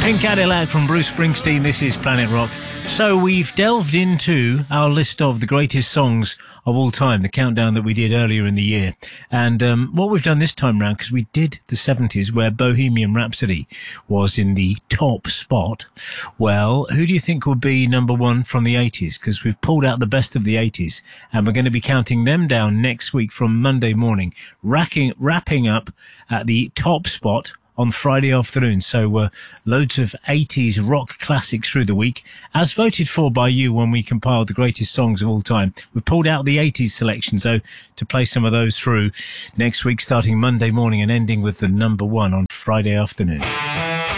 Pink Cadillac from Bruce Springsteen. This is Planet Rock. So we've delved into our list of the greatest songs of all time, the countdown that we did earlier in the year. And what we've done this time round, because we did the 70s where Bohemian Rhapsody was in the top spot, well, who do you think would be number one from the 80s? Because we've pulled out the best of the 80s, and we're going to be counting them down next week from Monday morning, wrapping up at the top spot on Friday afternoon. So loads of 80s rock classics through the week, as voted for by you when we compiled the greatest songs of all time. We've pulled out the 80s selection, so to play some of those through next week, starting Monday morning and ending with the number one on Friday afternoon.